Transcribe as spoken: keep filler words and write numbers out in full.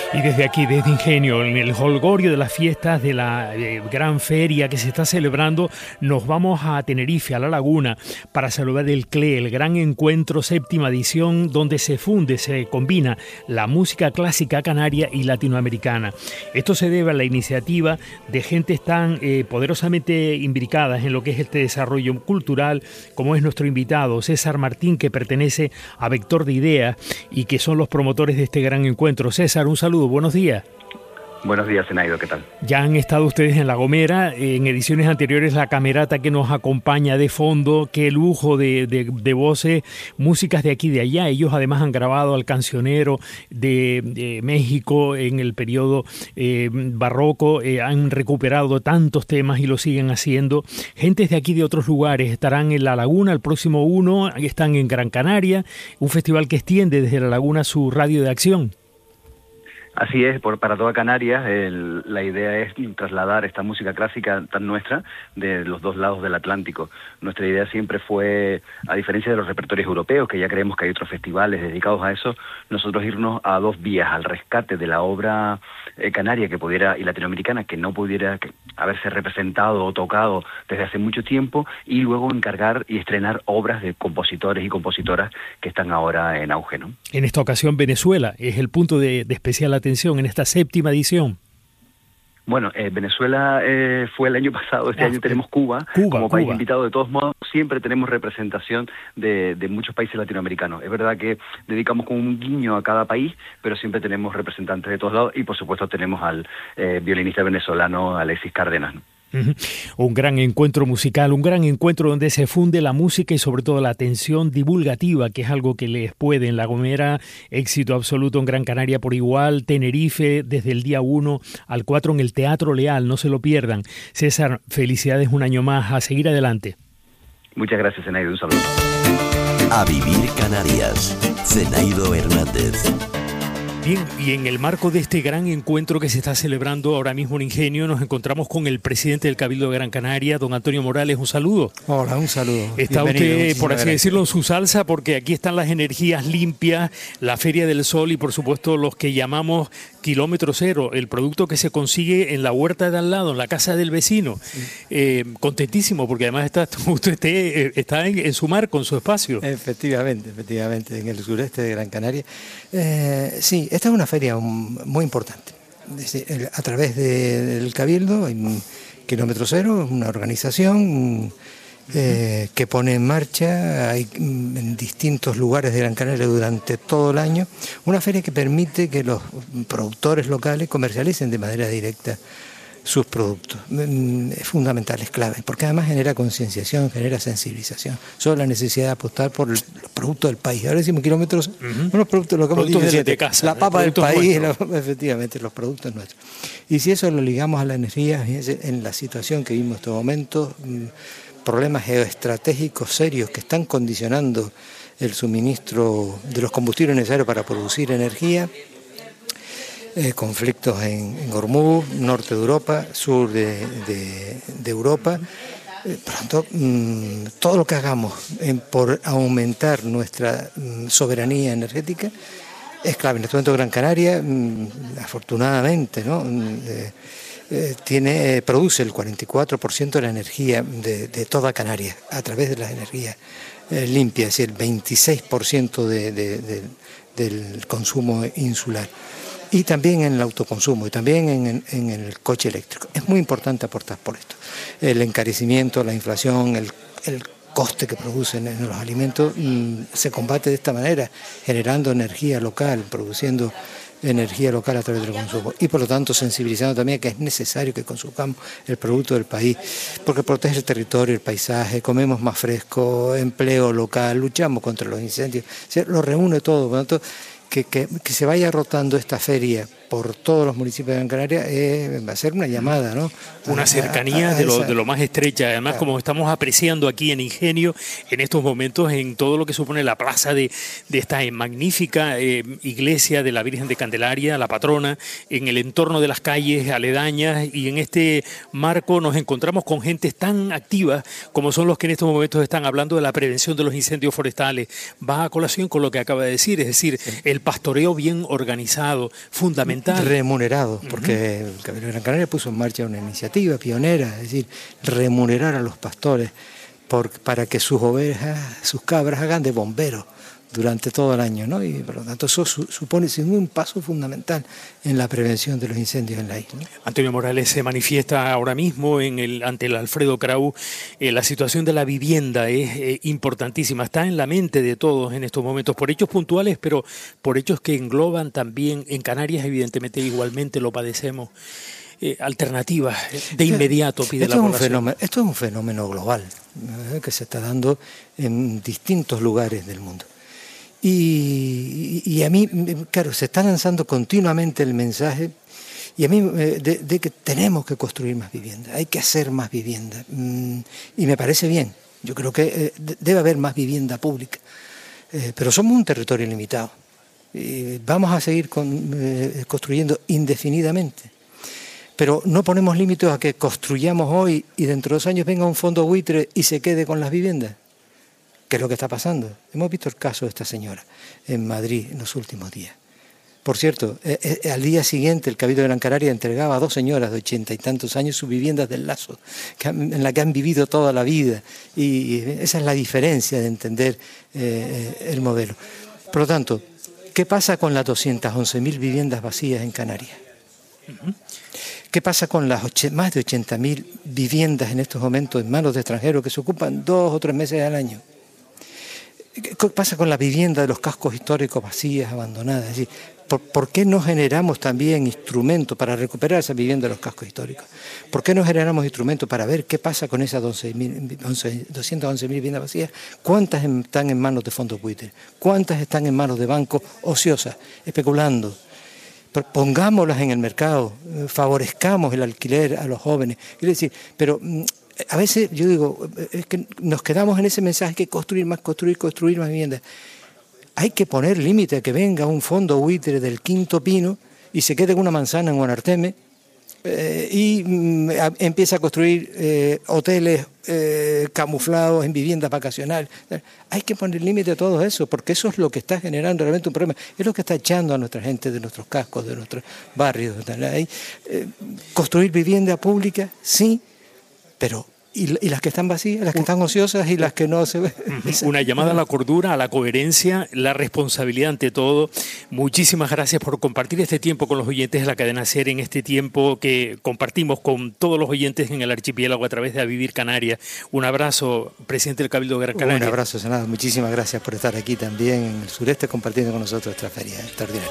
Y desde aquí, desde Ingenio, en el jolgorio de las fiestas de la eh, gran feria que se está celebrando, nos vamos a Tenerife, a La Laguna, para celebrar el C L E, el Gran Encuentro, séptima edición, donde se funde, se combina la música clásica canaria y latinoamericana. Esto se debe a la iniciativa de gentes tan eh, poderosamente imbricadas en lo que es este desarrollo cultural, como es nuestro invitado, César Martín, que pertenece a Vector de Ideas y que son los promotores de este gran encuentro. César, un saludo. Buenos días. Buenos días, Zenaido, ¿qué tal? Ya han estado ustedes en La Gomera, en ediciones anteriores la camerata que nos acompaña de fondo, qué lujo de, de, de voces, músicas de aquí y de allá. Ellos además han grabado al cancionero de, de México en el periodo eh, barroco, eh, han recuperado tantos temas y lo siguen haciendo. Gentes de aquí de otros lugares estarán en La Laguna, el próximo uno, están en Gran Canaria, un festival que extiende desde La Laguna su radio de acción. Así es, por, para toda Canarias el, la idea es trasladar esta música clásica tan nuestra de los dos lados del Atlántico. Nuestra idea siempre fue, a diferencia de los repertorios europeos, que ya creemos que hay otros festivales dedicados a eso, nosotros irnos a dos vías, al rescate de la obra eh, canaria que pudiera y latinoamericana que no pudiera que, haberse representado o tocado desde hace mucho tiempo, y luego encargar y estrenar obras de compositores y compositoras que están ahora en auge, ¿no? En esta ocasión Venezuela es el punto de, de especial atención en esta séptima edición. Bueno, eh, Venezuela eh, fue el año pasado, este ah, año tenemos Cuba, Cuba como Cuba. país invitado. De todos modos, siempre tenemos representación de, de muchos países latinoamericanos. Es verdad que dedicamos como un guiño a cada país, pero siempre tenemos representantes de todos lados y por supuesto tenemos al eh, violinista venezolano Alexis Cárdenas, ¿no? Uh-huh. Un gran encuentro musical, un gran encuentro donde se funde la música y sobre todo la atención divulgativa, que es algo que les puede en La Gomera, éxito absoluto en Gran Canaria por igual, Tenerife desde el día uno al cuatro en el Teatro Leal, no se lo pierdan. César, felicidades un año más, a seguir adelante. Muchas gracias, Zenaido, un saludo. A vivir Canarias, Zenaido Hernández. Bien, y en el marco de este gran encuentro que se está celebrando ahora mismo en Ingenio, nos encontramos con el presidente del Cabildo de Gran Canaria, don Antonio Morales. Un saludo. Hola, un saludo. Está Bienvenido, usted, por así gracias. decirlo, en su salsa, porque aquí están las energías limpias, la Feria del Sol y, por supuesto, los que llamamos kilómetro cero, el producto que se consigue en la huerta de al lado, en la casa del vecino. Sí. Eh, contentísimo, porque además está, usted esté, está en, en su mar, con su espacio. Efectivamente, efectivamente, en el sureste de Gran Canaria. Eh, sí, esta es una feria muy importante. A través de, del Cabildo, hay un kilómetro cero, una organización eh, que pone en marcha hay, en distintos lugares de Gran Canaria durante todo el año, una feria que permite que los productores locales comercialicen de manera directa sus productos. Es fundamental, es clave, porque además genera concienciación, genera sensibilización sobre la necesidad de apostar por los productos del país. Ahora decimos kilómetros, uh-huh. no los productos, lo que productos hemos dicho, de casa, la papa del país, lo, efectivamente, los productos nuestros. Y si eso lo ligamos a la energía, en la situación que vimos en estos momentos, problemas geoestratégicos serios que están condicionando el suministro de los combustibles necesarios para producir energía, Eh, conflictos en, en Hormuz, norte de Europa, sur de, de, de Europa. Eh, por lo tanto, mmm, todo lo que hagamos en, por aumentar nuestra mmm, soberanía energética es clave. En este momento Gran Canaria, mmm, afortunadamente, ¿no? Eh, eh, tiene, eh, produce el cuarenta y cuatro por ciento de la energía de, de toda Canarias a través de las energías eh, limpias, es decir, el veintiséis por ciento de, de, de, del consumo insular. Y también en el autoconsumo y también en, en, en el coche eléctrico. Es muy importante aportar por esto. El encarecimiento, la inflación, el, el coste que producen en los alimentos mmm, se combate de esta manera, generando energía local, produciendo energía local a través del consumo y por lo tanto sensibilizando también que es necesario que consumamos el producto del país porque protege el territorio, el paisaje, comemos más fresco, empleo local, luchamos contra los incendios, se lo reúne todo, por lo tanto Que, que, que se vaya rotando esta feria por todos los municipios de Gran Canaria eh, va a ser una llamada, ¿no? Una cercanía a, a, a de, lo, de lo más estrecha, además claro. Como estamos apreciando aquí en Ingenio en estos momentos en todo lo que supone la plaza de, de esta magnífica eh, iglesia de la Virgen de Candelaria, la patrona, en el entorno de las calles aledañas, y en este marco nos encontramos con gentes tan activas como son los que en estos momentos están hablando de la prevención de los incendios forestales. Va a colación con lo que acaba de decir, es decir, sí. El pastoreo bien organizado, fundamental fundamental. Remunerados, porque uh-huh. el Cabildo de Gran Canaria puso en marcha una iniciativa pionera, es decir, remunerar a los pastores por, para que sus ovejas, sus cabras hagan de bomberos durante todo el año, ¿no? Y por lo tanto eso su, supone sin un paso fundamental en la prevención de los incendios en la isla. Antonio Morales se manifiesta ahora mismo en el, ante el Alfredo Kraus. Eh, la situación de la vivienda es eh, importantísima, está en la mente de todos en estos momentos, por hechos puntuales, pero por hechos que engloban también en Canarias, evidentemente igualmente lo padecemos. Eh, alternativas de inmediato pide esto la es un población. Fenómeno, esto es un fenómeno global, ¿no? Que se está dando en distintos lugares del mundo. Y, y a mí, claro, se está lanzando continuamente el mensaje y a mí de, de que tenemos que construir más vivienda, hay que hacer más vivienda. Y me parece bien, yo creo que debe haber más vivienda pública, pero somos un territorio limitado y vamos a seguir con, construyendo indefinidamente. Pero no ponemos límites a que construyamos hoy y dentro de dos años venga un fondo buitre y se quede con las viviendas. ¿Qué es lo que está pasando? Hemos visto el caso de esta señora en Madrid en los últimos días. Por cierto, eh, eh, al día siguiente el Cabildo de Gran Canaria entregaba a dos señoras de ochenta y tantos años sus viviendas del Lazo, que han, en la que han vivido toda la vida. Y, y esa es la diferencia de entender eh, el modelo. Por lo tanto, ¿qué pasa con las doscientas once mil viviendas vacías en Canarias? Uh-huh. ¿Qué pasa con las och- más de ochenta mil viviendas en estos momentos en manos de extranjeros que se ocupan dos o tres meses al año? ¿Qué pasa con la vivienda de los cascos históricos vacías, abandonadas? Es decir, ¿por, ¿por qué no generamos también instrumentos para recuperar esa vivienda de los cascos históricos? ¿Por qué no generamos instrumentos para ver qué pasa con esas doscientas once mil viviendas vacías? ¿Cuántas están en manos de fondos buitres? ¿Cuántas están en manos de bancos ociosas, especulando? Pongámoslas en el mercado, favorezcamos el alquiler a los jóvenes. Quiero decir, pero a veces yo digo, es que nos quedamos en ese mensaje que construir más, construir, construir más viviendas. Hay que poner límite a que venga un fondo buitre del Quinto Pino y se quede con una manzana en Guanarteme eh, y mm, a, empieza a construir eh, hoteles eh, camuflados en viviendas vacacionales. Hay que poner límite a todo eso, porque eso es lo que está generando realmente un problema. Es lo que está echando a nuestra gente de nuestros cascos, de nuestros barrios. Hay, eh, construir vivienda pública, sí, pero y, y las que están vacías, las que están ociosas y las que no se ven. Una llamada a la cordura, a la coherencia, la responsabilidad ante todo. Muchísimas gracias por compartir este tiempo con los oyentes de la cadena SER, en este tiempo que compartimos con todos los oyentes en el archipiélago a través de A Vivir Canarias. Un abrazo, presidente del Cabildo de Gran Canaria. Un abrazo, Senado. Muchísimas gracias por estar aquí también en el sureste compartiendo con nosotros esta feria extraordinaria.